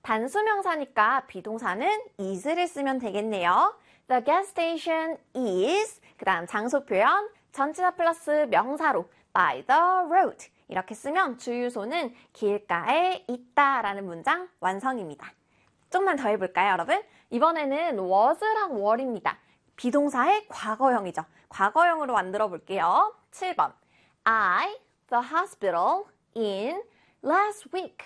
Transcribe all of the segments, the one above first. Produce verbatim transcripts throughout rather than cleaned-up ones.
단수명사니까 비동사는 is를 쓰면 되겠네요. The gas station is, 그 다음 장소 표현, 전치사 플러스 명사로 by the road. 이렇게 쓰면 주유소는 길가에 있다라는 문장 완성입니다. 좀만 더 해볼까요, 여러분? 이번에는 was랑 were입니다. 비동사의 과거형이죠. 과거형으로 만들어 볼게요. 칠 번. I, the hospital, in last week.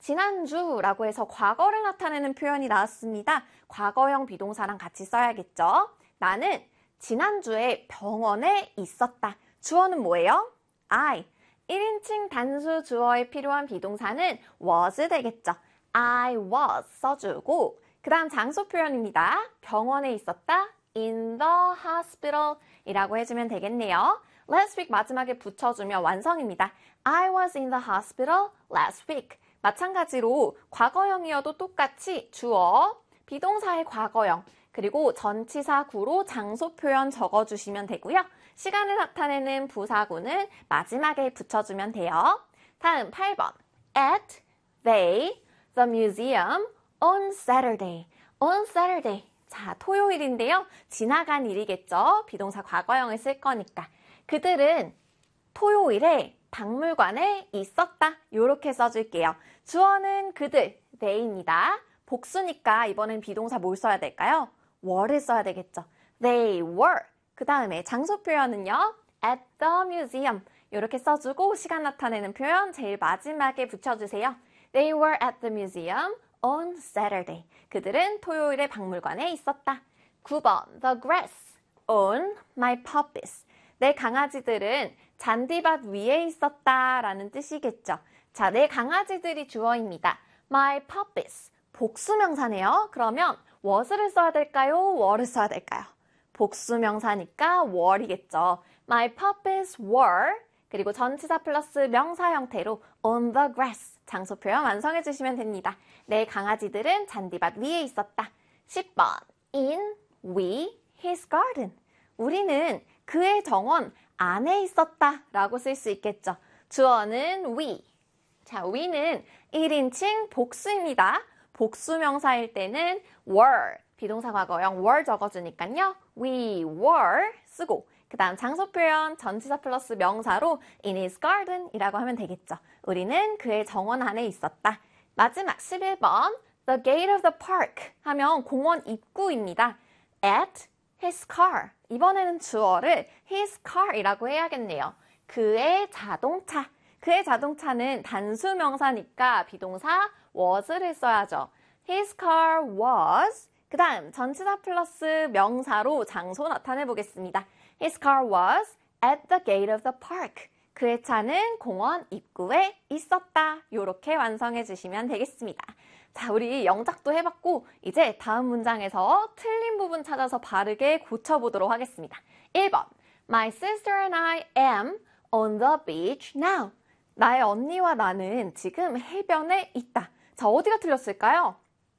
지난주라고 해서 과거를 나타내는 표현이 나왔습니다. 과거형 비동사랑 같이 써야겠죠. 나는 지난주에 병원에 있었다. 주어는 뭐예요? I. 일 인칭 단수 주어에 필요한 비동사는 was 되겠죠. I was 써주고 그 다음 장소 표현입니다. 병원에 있었다. in the hospital 이라고 해주면 되겠네요. last week 마지막에 붙여주면 완성입니다. I was in the hospital last week. 마찬가지로 과거형이어도 똑같이 주어, 비동사의 과거형, 그리고 전치사 구로 장소 표현 적어주시면 되고요. 시간을 나타내는 부사구는 마지막에 붙여주면 돼요. 다음 팔 번. At, they, the museum, on Saturday. on Saturday. 자, 토요일인데요. 지나간 일이겠죠. 비동사 과거형을 쓸 거니까. 그들은 토요일에 박물관에 있었다. 이렇게 써줄게요. 주어는 그들, they입니다. 복수니까 이번엔 비동사 뭘 써야 될까요? were를 써야 되겠죠. They were. 그 다음에 장소 표현은요. at the museum. 이렇게 써주고 시간 나타내는 표현 제일 마지막에 붙여주세요. They were at the museum on Saturday. 그들은 토요일에 박물관에 있었다. 구 번. The grass on my puppies. 내 강아지들은 잔디밭 위에 있었다 라는 뜻이겠죠. 자, 내 강아지들이 주어입니다. My puppies. 복수명사네요. 그러면 was를 써야 될까요? were를 써야 될까요? 복수명사니까 were이겠죠. My puppies were. 그리고 전치사 플러스 명사 형태로 on the grass. 장소 표현 완성해 주시면 됩니다. 내 강아지들은 잔디밭 위에 있었다. 십 번. In, we, his garden. 우리는 그의 정원 안에 있었다 라고 쓸 수 있겠죠. 주어는 we. 자, we는 일 인칭 복수입니다. 복수명사일 때는 were, 비동사 과거형 were 적어주니까요. We were 쓰고 그 다음 장소 표현 전치사 플러스 명사로 in his garden 이라고 하면 되겠죠. 우리는 그의 정원 안에 있었다. 마지막 십일 번 The gate of the park 하면 공원 입구입니다. At his car. 이번에는 주어를 his car이라고 해야겠네요. 그의 자동차. 그의 자동차는 단수명사니까 비동사 was를 써야죠. His car was. 그 다음 전치사 플러스 명사로 장소 나타내 보겠습니다. His car was at the gate of the park. 그의 차는 공원 입구에 있었다. 이렇게 완성해 주시면 되겠습니다. 자, 우리 영작도 해봤고 이제 다음 문장에서 틀린 부분 찾아서 바르게 고쳐보도록 하겠습니다. 일 번. My sister and I am on the beach now. 나의 언니와 나는 지금 해변에 있다. 자, 어디가 틀렸을까요?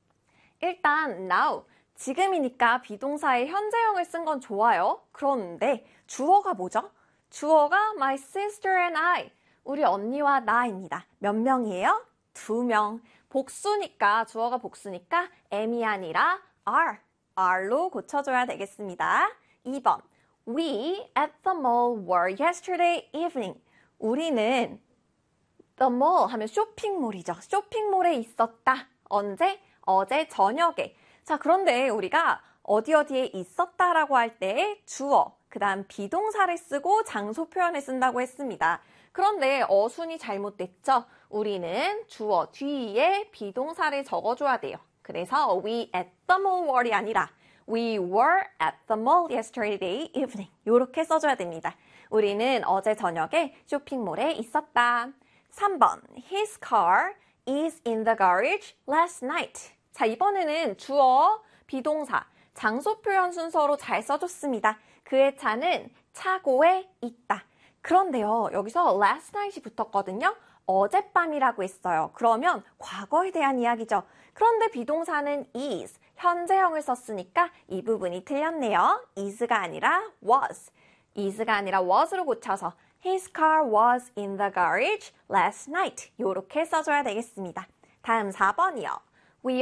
일단 now, 지금이니까 비동사의 현재형을 쓴 건 좋아요. 그런데 주어가 뭐죠? 주어가 my sister and I, 우리 언니와 나입니다. 몇 명이에요? 두 명. 복수니까, 주어가 복수니까 am이 아니라 are, are로 고쳐줘야 되겠습니다. 이 번, we at the mall were yesterday evening. 우리는 the mall 하면 쇼핑몰이죠. 쇼핑몰에 있었다. 언제? 어제 저녁에. 자, 그런데 우리가 어디 어디에 있었다라고 할 때 주어, 그 다음 비동사를 쓰고 장소 표현을 쓴다고 했습니다. 그런데 어순이 잘못됐죠? 우리는 주어 뒤에 비동사를 적어줘야 돼요. 그래서 we at the mall were이 아니라 we were at the mall yesterday evening. 이렇게 써줘야 됩니다. 우리는 어제 저녁에 쇼핑몰에 있었다. 삼 번, his car is in the garage last night. 자, 이번에는 주어, 비동사, 장소 표현 순서로 잘 써줬습니다. 그의 차는 차고에 있다. 그런데요, 여기서 last night이 붙었거든요. 어젯밤이라고 했어요. 그러면 과거에 대한 이야기죠. 그런데 비동사는 is, 현재형을 썼으니까 이 부분이 틀렸네요. is가 아니라 was. is가 아니라 was로 고쳐서 His car was in the garage last night. 이렇게 써줘야 되겠습니다. 다음 사 번이요.